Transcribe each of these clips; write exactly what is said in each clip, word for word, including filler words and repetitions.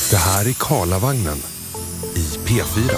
Det här är Karlavagnen i P fyra.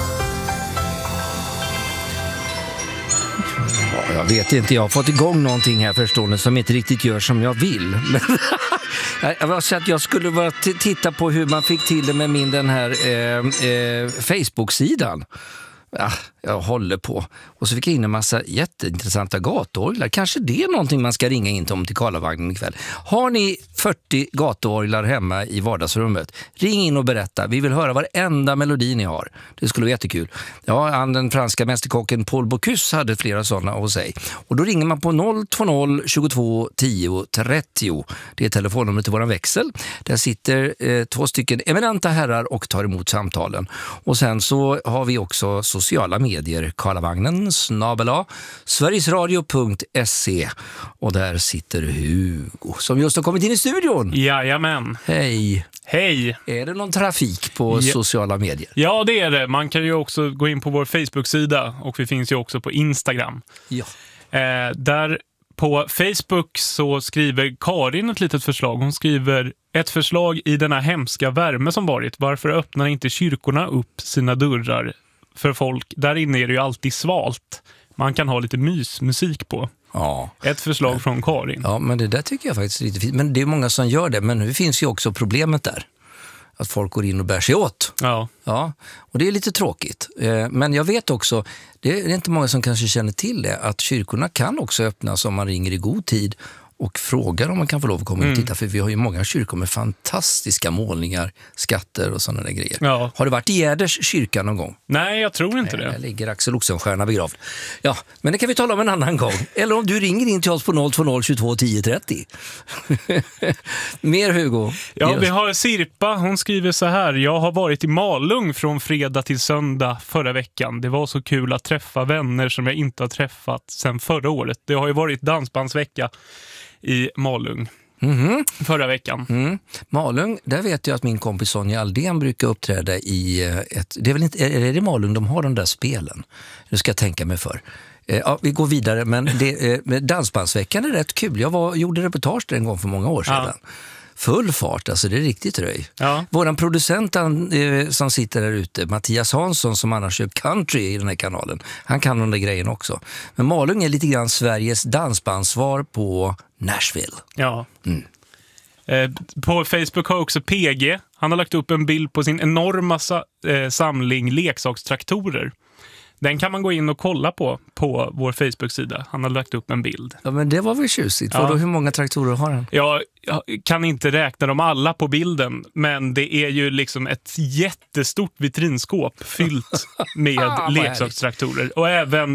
Ja, jag vet inte, jag har fått igång någonting här förstående som inte riktigt gör som jag vill. Men jag var så att jag skulle bara t- titta på hur man fick till det med min den här eh, eh, Facebook-sidan. Ja, jag håller på. Och så fick jag in en massa jätteintressanta gatorglar. Kanske det är någonting man ska ringa in om till Karlavagnen ikväll. Har ni fyrtio gatorglar hemma i vardagsrummet? Ring in och berätta. Vi vill höra varenda melodi ni har. Det skulle vara jättekul. Ja, han, den franska mästerkocken Paul Bocuse hade flera sådana av sig. Och då ringer man på noll två noll tjugotvå tio trettio. Det är telefonnumret till våran växel. Där sitter eh, två stycken eminenta herrar och tar emot samtalen. Och sen så har vi också sociala medier, Karlavagnen, snabel-a, sverigesradio punkt se, och där sitter Hugo som just har kommit in i studion. Jajamän. Hej. Hej. Är det någon trafik på ja. sociala medier? Ja, det är det. Man kan ju också gå in på vår Facebook-sida och vi finns ju också på Instagram. Ja. Eh, där på Facebook så skriver Karin ett litet förslag. Hon skriver ett förslag i denna hemska värme som varit. Varför öppnar inte kyrkorna upp sina dörrar för folk? Där inne är det ju alltid svalt. Man kan ha lite mysmusik på. Ja. Ett förslag ja. från Karin. Ja, men det där tycker jag faktiskt är lite fint. Men det är många som gör det. Men nu finns ju också problemet där. Att folk går in och bär sig åt. Ja. Ja, och det är lite tråkigt. Men jag vet också, det är inte många som kanske känner till det, att kyrkorna kan också öppnas om man ringer i god tid och frågar om man kan få lov att komma mm. och titta. För vi har ju många kyrkor med fantastiska målningar, skatter och sådana där grejer. Ja. Har du varit i Gärders kyrka någon gång? Nej, jag tror inte Nej, det. Där ligger Axel Oxenstierna begravd. Ja, men det kan vi tala om en annan gång. Eller om du ringer in till oss på noll två noll tjugotvå tio trettio. Mer Hugo. Ja, vi har Sirpa. Hon skriver så här. Jag har varit i Malung från fredag till söndag förra veckan. Det var så kul att träffa vänner som jag inte har träffat sedan förra året. Det har ju varit dansbandsvecka i Malung mm-hmm. förra veckan. Mm. Malung, där vet jag att min kompis Sonja Aldén brukar uppträda i ett... Det är väl inte... Är det Malung de har de där spelen? Nu ska jag tänka mig för. Ja, vi går vidare, men det, dansbandsveckan är rätt kul. Jag var, gjorde reportage där en gång för många år sedan. Ja. Full fart, alltså det är riktigt röj. Ja. Våran producent han, eh, som sitter där ute, Mattias Hansson, som annars kör country i den här kanalen, han kan de där grejerna också. Men Malung är lite grann Sveriges dansbandsvar på Nashville. Ja. Mm. Eh, på Facebook har också P G, han har lagt upp en bild på sin enorma sa- eh, samling leksakstraktorer. Den kan man gå in och kolla på på vår Facebook-sida. Han har lagt upp en bild. Ja, men det var väl tjusigt. Ja. Då, hur många traktorer har han? Ja, jag kan inte räkna dem alla på bilden, men det är ju liksom ett jättestort vitrinskåp fyllt med leksakstraktorer och även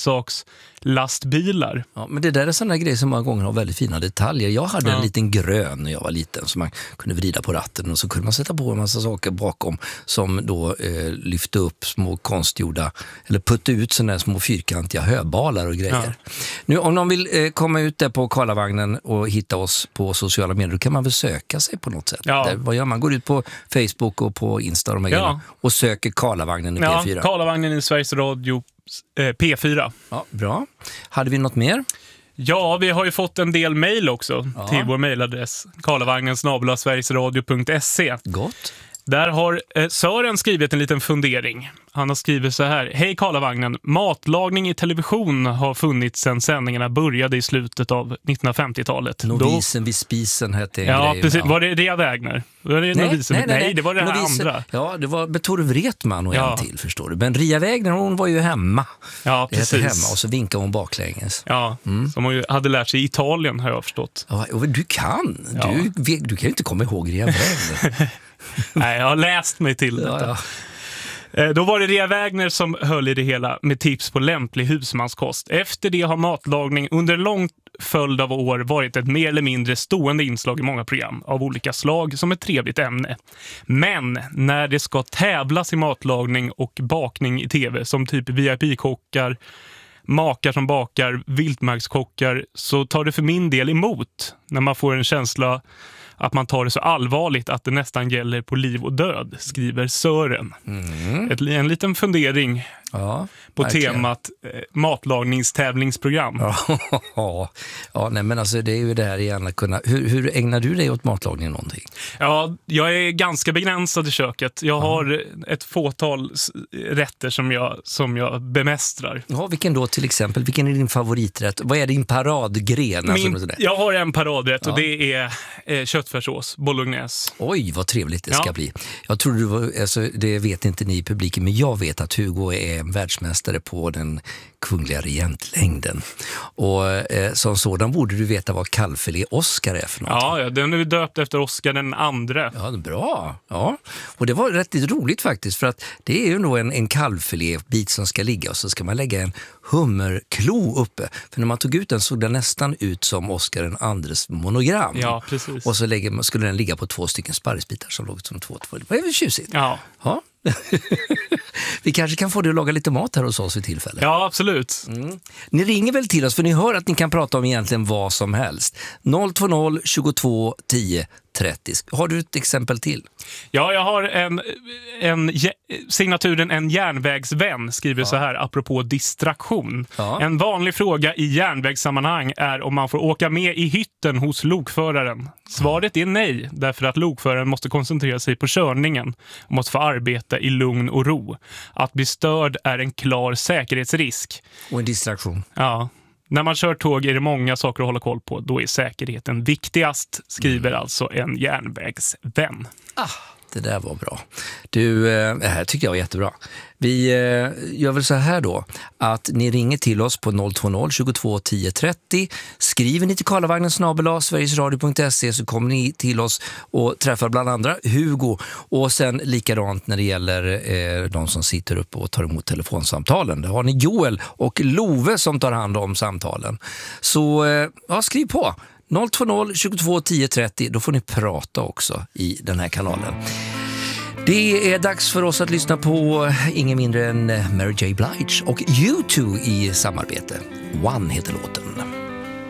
leksakslastbilar. Ja, men det där är sådana grejer som många gånger har väldigt fina detaljer. Jag hade ja. en liten grön när jag var liten som man kunde vrida på ratten och så kunde man sätta på en massa saker bakom som då eh, lyfte upp små konstgjorda eller putta ut sådana små fyrkantiga höbalar och grejer. Ja. Nu om någon vill eh, komma ut där på Karlavagnen och hitta oss på sociala medier, då kan man väl söka sig på något sätt. Ja. Där, vad gör man? Går ut på Facebook och på Insta och, ja. och söker Karlavagnen i ja, P fyra. Karlavagnen i Sveriges Radio eh, P fyra. Ja, bra. Hade vi något mer? Ja, vi har ju fått en del mejl också ja. till vår mejladress karlavagnen snabel-a sverigesradio punkt se. Gott. Där har eh, Sören skrivit en liten fundering. Han har skrivit så här. Hej Karlavagnen, matlagning i television har funnits sedan sändningarna började i slutet av nittonhundrafemtiotalet. Novisen vid spisen hette en ja, grej. Precis. Ja, var det Rea Wägner? Var det nej, novisen? Nej, nej, nej, nej, det var det här novisen, andra. Ja, det var Betor Wretman och ja. en till, förstår du. Men Rea Wägner, hon var ju hemma. Ja, det precis. Hemma, och så vinkade hon baklänges. Ja, mm. som hon ju hade lärt sig i Italien, har jag förstått. Ja, du kan. Ja. Du, du kan ju inte komma ihåg Rea Wägner. Nej, jag har läst mig till detta. Ja, ja. Då var det Rea Wägner som höll i det hela med tips på lämplig husmanskost. Efter det har matlagning under en lång följd av år varit ett mer eller mindre stående inslag i många program av olika slag som ett trevligt ämne. Men när det ska tävlas i matlagning och bakning i tv som typ V I P-kockar, makar som bakar, viltmarkskockar, så tar det för min del emot när man får en känsla att man tar det så allvarligt att det nästan gäller på liv och död, skriver Sören. Mm. Ett, en liten fundering Ja, på verkligen. temat eh, matlagningstävlingsprogram. Ja, ja nej, men alltså det är ju det här igen att kunna... Hur, hur ägnar du dig åt matlagning någonting? Ja, jag är ganska begränsad i köket. Jag har ett fåtal s- rätter som jag, som jag bemästrar. Ja, vilken då till exempel? Vilken är din favoriträtt? Vad är din paradgren? Alltså, Min, sådär? jag har en paradrätt Ja. och det är eh, köttfärssås, bolognese. Oj, vad trevligt det ska Ja. bli. Jag tror du var, alltså, det vet inte ni i publiken, men jag vet att Hugo är en världsmästare på den kungliga regentlängden. Och eh, som sådan borde du veta vad kallfilé Oscar är för något. Ja, ja, den är ju döpt efter Oscar den andre. Ja, bra. Ja. Och det var rätt roligt faktiskt, för att det är ju nog en, en kalvfilébit som ska ligga och så ska man lägga en hummerklo uppe. För när man tog ut den såg den nästan ut som Oscar den andres monogram. Ja, precis. Och så lägger, skulle den ligga på två stycken sparrisbitar som låg som två. två. Det var ju tjusigt. Ja. Ja. Vi kanske kan få dig att laga lite mat här hos oss vid tillfälle. Ja, absolut. Mm. Ni ringer väl till oss för ni hör att ni kan prata om egentligen vad som helst. noll två noll tjugotvå tio trettio. Har du ett exempel till? Ja, jag har en, en jä- signaturen en järnvägsvän skriver så här apropå distraktion. Ja. En vanlig fråga i järnvägssammanhang är om man får åka med i hytten hos lokföraren. Svaret är nej, därför att lokföraren måste koncentrera sig på körningen och måste få arbeta i lugn och ro. Att bli störd är en klar säkerhetsrisk. Och en distraktion. Ja. När man kör tåg är det många saker att hålla koll på. Då är säkerheten viktigast, skriver mm. alltså en järnvägsvän. Ah, det där var bra. Du, det här tycker jag var jättebra. Vi gör väl så här då, att ni ringer till oss på noll två noll tjugotvå tio trettio. Skriver ni till karlavagnen snabel-a sverigesradio punkt se så kommer ni till oss och träffar bland andra Hugo. Och sen likadant när det gäller eh, de som sitter uppe och tar emot telefonsamtalen. Där har ni Joel och Love som tar hand om samtalen. Så eh, ja, skriv på. noll två noll tjugotvå tio trettio, då får ni prata också i den här kanalen. Det är dags för oss att lyssna på ingen mindre än Mary J. Blige och U två i samarbete. One heter låten.